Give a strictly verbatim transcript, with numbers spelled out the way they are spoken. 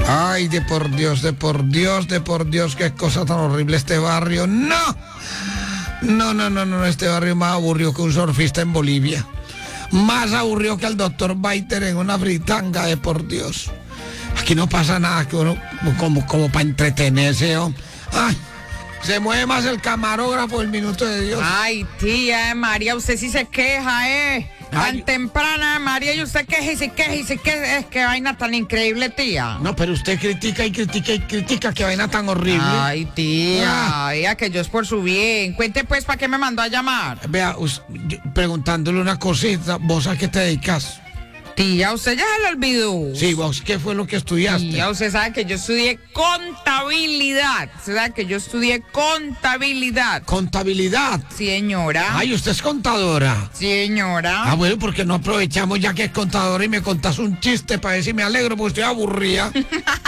Ay, de por Dios, de por Dios, de por Dios, qué cosa tan horrible este barrio. ¡No! No, no, no, no, este barrio más aburrido que un surfista en Bolivia. Más aburrido que el doctor Baiter en una fritanga, de por Dios. Aquí no pasa nada que uno, como, como para entretenerse, ¿no? Ay, se mueve más el camarógrafo del minuto de Dios. Ay, tía María, usted sí se queja, ¿eh? Tan Ay. temprana, María, y usted queja y se queja y se queja. Es que vaina tan increíble, tía. No, pero usted critica y critica y critica, qué vaina tan horrible. Ay, tía, Ah. vea que yo es por su bien. Cuente pues, ¿para qué me mandó a llamar? Vea, us- yo- preguntándole una cosita, ¿vos a qué te dedicas? Tía, usted ya se lo olvidó. Sí, vos, ¿qué fue lo que estudiaste? Tía, usted sabe que yo estudié contabilidad. Usted sabe que yo estudié contabilidad. Contabilidad. Sí, señora. Ay, usted es contadora. Sí, señora. Ah, bueno, porque no aprovechamos ya que es contadora y me contás un chiste para ver si me alegro porque estoy aburrida.